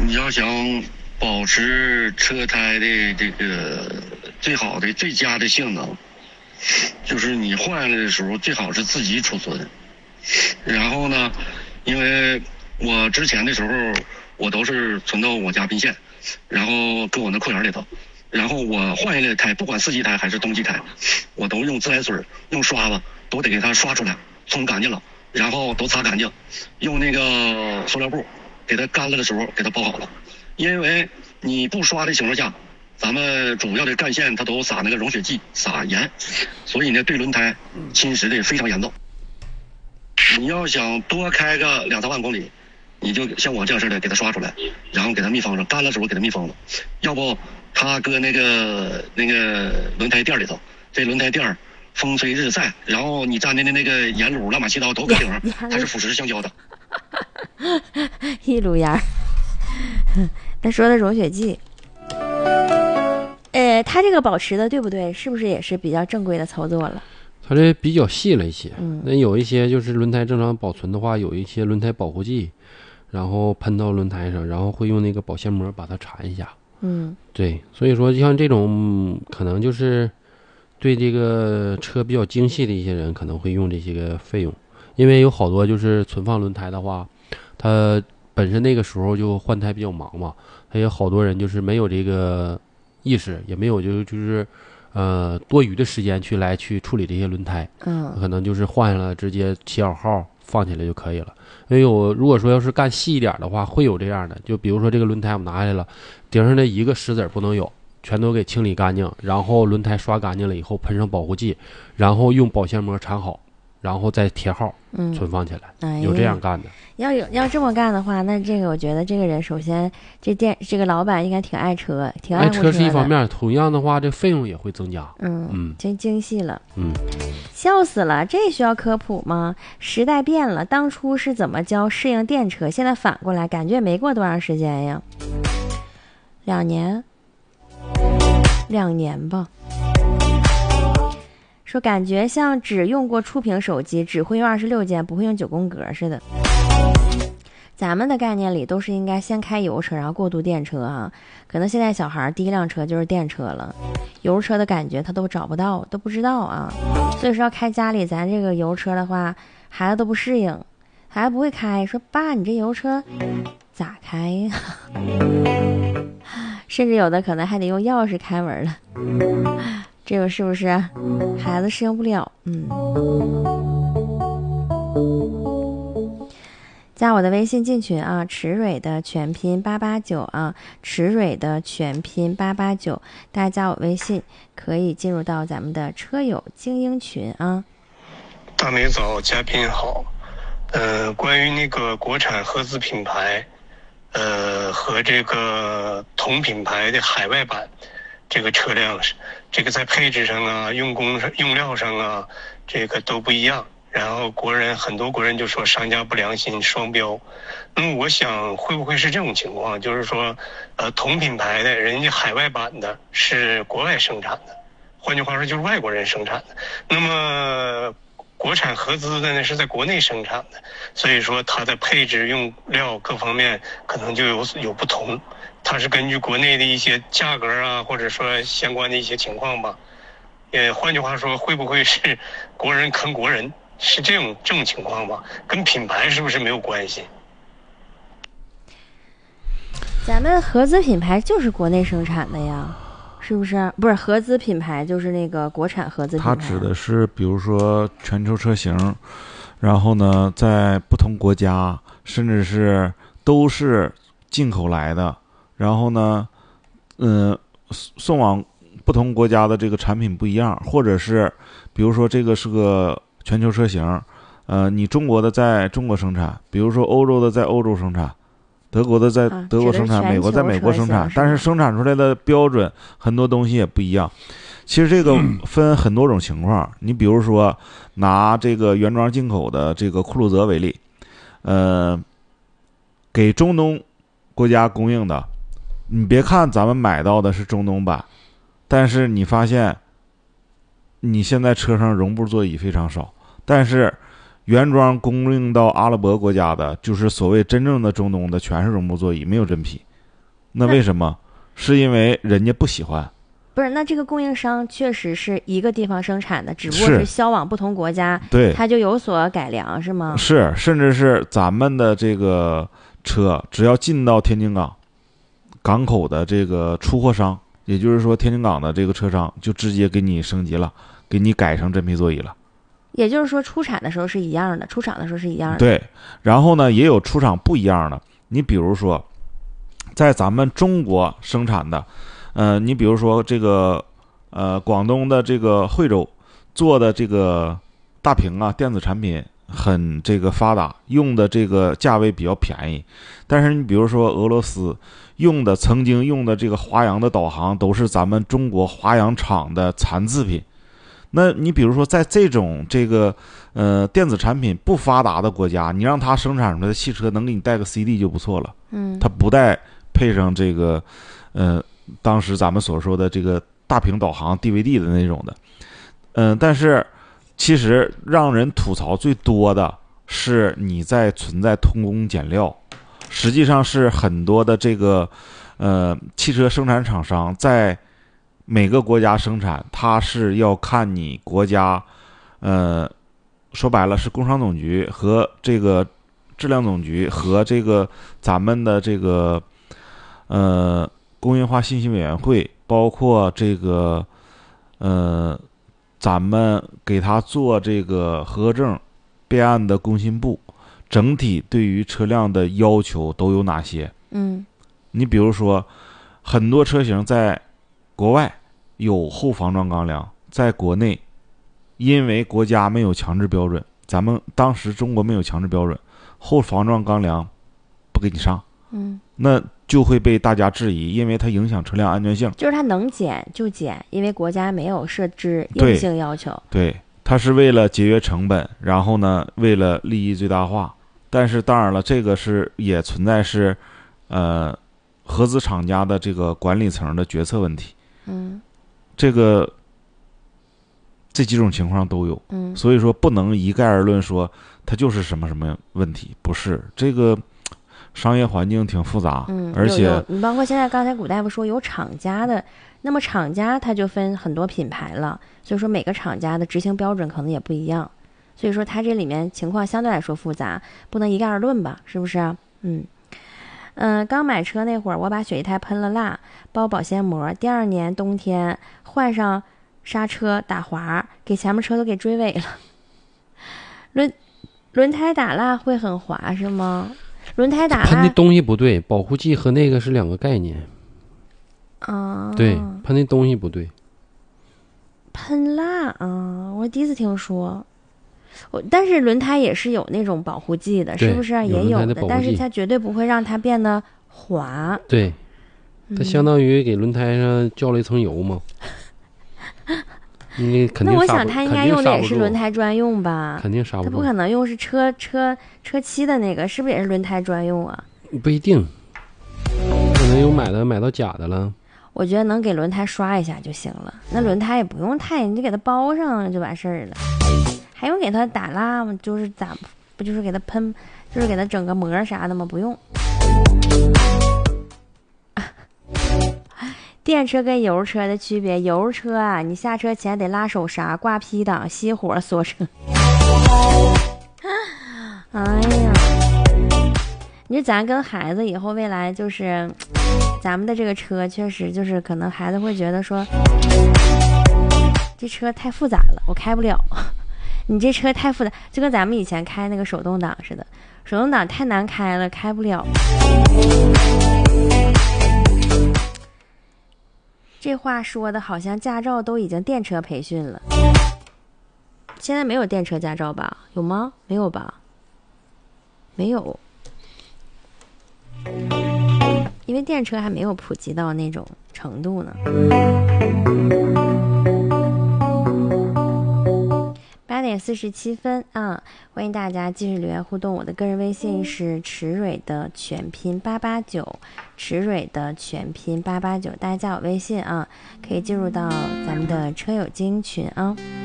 你要想保持车胎的这个最好的最佳的性能，就是你换了的时候最好是自己储存。然后呢，因为我之前的时候我都是存到我家宾线，然后搁我那库园里头，然后我换下来的胎，不管四季胎还是冬季胎，我都用自来水用刷子都得给它刷出来，冲干净了，然后都擦干净，用那个塑料布给它干了的时候给它包好了。因为你不刷的情况下，咱们主要的干线它都撒那个溶血剂撒盐，所以呢对轮胎侵蚀的非常严重。你要想多开个2-3万公里，你就像我这样似的给它刷出来，然后给它密封上，干了时候给它密封了。要不它搁那个轮胎垫里头，这轮胎垫风吹日晒，然后你粘的那个盐卤乱七八糟都搁顶上，它是腐蚀橡胶的。 一炉烟儿。他说的溶血剂，他这个保持的对不对？是不是也是比较正规的操作了？ 它这比较细了一些，那有一些就是轮胎正常保存的话，有一些轮胎保护剂，然后喷到轮胎上，然后会用那个保鲜膜把它缠一下。对，所以说像这种可能就是对这个车比较精细的一些人可能会用这些个费用，因为有好多就是存放轮胎的话，它本身那个时候就换胎比较忙嘛，还有好多人就是没有这个意识，也没有就是多余的时间去处理这些轮胎，可能就是换下来直接起小号放起来就可以了。因为如果说要是干细一点的话，会有这样的，就比如说这个轮胎我们拿下来了，顶上的一个石子不能有，全都给清理干净，然后轮胎刷干净了以后喷上保护剂，然后用保鲜膜缠好，然后再贴号存放起来，有这样干的。 要这么干的话，那这个我觉得这个人首先这个老板应该挺爱车，挺爱车是一方面，同样的话这费用也会增加。 真精细了。笑死了，这需要科普吗？时代变了，当初是怎么教适应电车，现在反过来感觉没过多长时间呀，2年吧。说感觉像只用过触屏手机，只会用26键，不会用9宫格似的。咱们的概念里都是应该先开油车，然后过渡电车啊。可能现在小孩第一辆车就是电车了，油车的感觉他都找不到，都不知道啊。所以说要开家里咱这个油车的话，孩子都不适应，孩子不会开，说爸你这油车咋开呀？甚至有的可能还得用钥匙开门了。这个是不是孩子适应不了？加我的微信进群啊，池蕊的全拼889啊，池蕊的全拼889，大家加我微信可以进入到咱们的车友精英群啊。 大美早，嘉宾好。关于那个国产合资品牌，和这个同品牌的海外版，这个车辆这个在配置上啊、用工上、用料上啊，这个都不一样。然后很多国人就说商家不良心，双标。我想会不会是这种情况，就是说同品牌的人家海外版的是国外生产的，换句话说就是外国人生产的，那么国产合资的呢是在国内生产的，所以说它的配置、用料各方面可能就有不同，它是根据国内的一些价格啊，或者说相关的一些情况吧。换句话说，会不会是国人坑国人，是这种情况吧？跟品牌是不是没有关系？ 咱们合资品牌就是国内生产的呀，是不是？不是合资品牌就是那个国产合资品牌。 它指的是比如说全球车型，然后呢在不同国家甚至是都是进口来的，然后呢送往不同国家的这个产品不一样，或者是比如说这个是个全球车型，你中国的在中国生产，比如说欧洲的在欧洲生产，德国的在德国生产，美国在美国生产，但是生产出来的标准很多东西也不一样。其实这个分很多种情况，你比如说拿这个原装进口的这个酷路泽为例，给中东国家供应的，你别看咱们买到的是中东版，但是你发现你现在车上绒布座椅非常少，但是原装供应到阿拉伯国家的，就是所谓真正的中东的，全是绒布座椅，没有真皮， 那为什么？是因为人家不喜欢。 不是，那这个供应商确实是一个地方生产的，只不过是销往不同国家， 对， 它就有所改良，是吗？ 是，甚至是咱们的这个车，只要进到天津港口的这个出货商，也就是说天津港的这个车商，就直接给你升级了，给你改成真皮座椅了。 也就是说，出产的时候是一样的，出厂的时候是一样的。 对，然后呢，也有出厂不一样的。你比如说，在咱们中国生产的，你比如说这个，广东的这个惠州做的这个大屏啊，电子产品很这个发达，用的这个价位比较便宜。但是你比如说俄罗斯曾经用的这个华阳的导航，都是咱们中国华阳厂的残次品。那你比如说在这种这个电子产品不发达的国家，你让它生产出来的汽车能给你带个 CD 就不错了。它不带配上这个当时咱们所说的这个大屏导航 DVD 的那种的。但是其实让人吐槽最多的是你存在偷工减料，实际上是很多的这个汽车生产厂商在每个国家生产，它是要看你国家，说白了是工商总局和这个质量总局和这个咱们的这个工业化信息委员会，包括这个咱们给他做这个合格证备案的工信部，整体对于车辆的要求都有哪些？你比如说，很多车型在国外有后防撞钢梁，在国内因为国家没有强制标准，咱们当时中国没有强制标准，后防撞钢梁不给你上，那就会被大家质疑，因为它影响车辆安全性。 就是它能减就减，因为国家没有设置硬性要求。 对，它是为了节约成本，然后呢，为了利益最大化。但是当然了，这个也存在是合资厂家的这个管理层的决策问题。这几种情况都有。所以说不能一概而论说它就是什么什么问题，不是，这个商业环境挺复杂。而且你包括现在刚才古大夫说有厂家的，那么厂家它就分很多品牌了，所以说每个厂家的执行标准可能也不一样，所以说它这里面情况相对来说复杂，不能一概而论吧，是不是？刚买车那会儿，我把雪地胎喷了蜡，包保鲜膜，第二年冬天换上刹车打滑，给前面车都给追尾了。轮胎打蜡会很滑是吗？轮胎打蜡喷的东西不对，保护剂和那个是两个概念。对，喷的东西不对。 喷蜡啊，我第一次听说。但是轮胎也是有那种保护剂的，是不是？也有的，但是它绝对不会让它变得滑。 对，它相当于给轮胎上浇了一层油嘛。 那我想它应该用的也是轮胎专用吧？ 肯定刹不住。 它不可能用是车漆的那个，是不是也是轮胎专用啊？ 不一定，可能有买到假的了。 我觉得能给轮胎刷一下就行了，那轮胎也不用太，你就给它包上就完事儿了。还用给它打蜡吗？就是不就是给它喷，就是给它整个膜啥的吗？不用。电车跟油车的区别，油车啊，你下车前得拉手刹、挂 P 档、熄火、锁车。哎呀，你说咱跟孩子以后未来就是，咱们的这个车确实就是可能孩子会觉得说，这车太复杂了，我开不了。你这车太复杂，就跟咱们以前开那个手动挡似的，手动挡太难开了，开不了。这话说的好像驾照都已经电车培训了，现在没有电车驾照吧？有吗？没有吧？没有，因为电车还没有普及到那种程度呢。8点47分啊！欢迎大家继续留言互动，我的个人微信是池蕊的全拼889，池蕊的全拼889，大家加我微信啊，可以进入到咱们的车友精群啊。